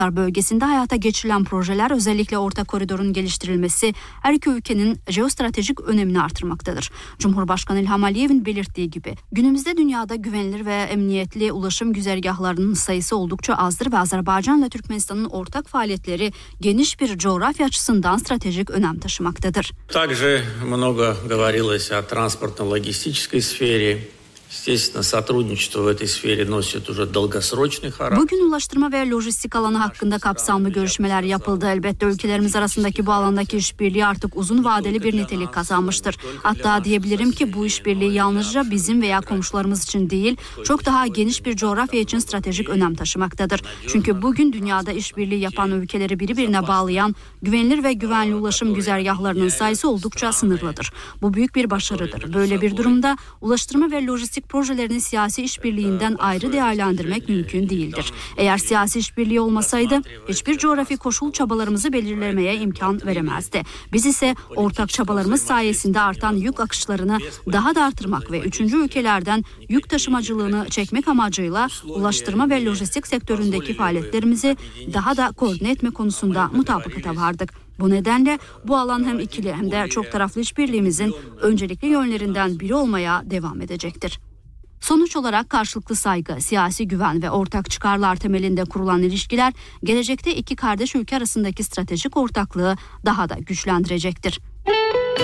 bölgesinde hayata geçirilen projeler, özellikle Orta Koridor'un geliştirilmesi her iki ülkenin jeostratejik önemini artırmaktadır. Cumhurbaşkanı İlham Aliyev'in belirttiği gibi günümüzde dünyada güvenilir ve emniyetli ulaşım güzergahlarının sayısı oldukça azdır ve Azerbaycan ile Türkmenistan'ın ortak faaliyetleri geniş bir coğrafya açısından stratejik önem taşımaktadır. Также много говорилось о транспортно-логистической сфере. Естественно, сотрудничество в этой сфере носит уже долгосрочный характер. Bugün ulaştırma ve lojistik alanı hakkında kapsamlı görüşmeler yapıldı. Elbette ülkelerimiz arasındaki bu alandaki işbirliği artık uzun vadeli bir nitelik kazanmıştır. Hatta diyebilirim ki bu işbirliği yalnızca bizim veya komşularımız için değil, çok daha geniş bir coğrafya için stratejik önem taşımaktadır. Çünkü bugün dünyada işbirliği yapan ülkeleri birbirine bağlayan güvenilir ve güvenli ulaşım güzergahlarının sayısı oldukça sınırlıdır. Bu büyük bir başarıdır. Böyle bir durumda ulaştırma ve lojistik projelerini siyasi işbirliğinden ayrı değerlendirmek mümkün değildir. Eğer siyasi işbirliği olmasaydı hiçbir coğrafi koşul çabalarımızı belirlemeye imkan veremezdi. Biz ise ortak çabalarımız sayesinde artan yük akışlarını daha da artırmak ve üçüncü ülkelerden yük taşımacılığını çekmek amacıyla ulaştırma ve lojistik sektöründeki faaliyetlerimizi daha da koordine etme konusunda mutabakata vardık. Bu nedenle bu alan hem ikili hem de çok taraflı işbirliğimizin öncelikli yönlerinden biri olmaya devam edecektir. Sonuç olarak karşılıklı saygı, siyasi güven ve ortak çıkarlar temelinde kurulan ilişkiler gelecekte iki kardeş ülke arasındaki stratejik ortaklığı daha da güçlendirecektir.